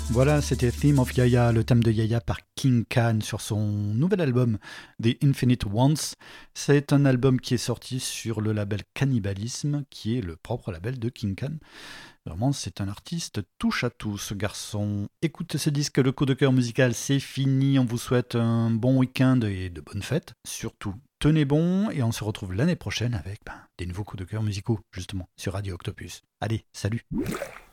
Voilà, c'était Theme of Yaya, le thème de Yaya par King Khan sur son nouvel album The Infinite Ones. C'est un album qui est sorti sur le label Cannibalisme, qui est le propre label de King Khan. Vraiment, c'est un artiste touche à tout, ce garçon. Écoutez ce disque, le coup de cœur musical, c'est fini. On vous souhaite un bon week-end et de bonnes fêtes. Surtout, tenez bon et on se retrouve l'année prochaine avec des nouveaux coups de cœur musicaux, justement, sur Radio Octopus. Allez, salut!